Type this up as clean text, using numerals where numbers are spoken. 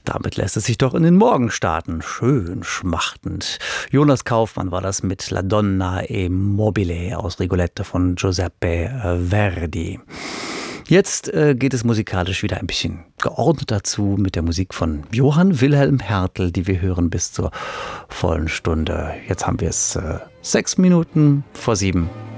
Damit lässt es sich doch in den Morgen starten. Schön schmachtend. Jonas Kaufmann war das mit La Donna e Mobile aus Rigoletto von Giuseppe Verdi. Jetzt geht es musikalisch wieder ein bisschen geordnet dazu mit der Musik von Johann Wilhelm Hertel, die wir hören bis zur vollen Stunde. Jetzt haben wir es 6 Minuten vor 7.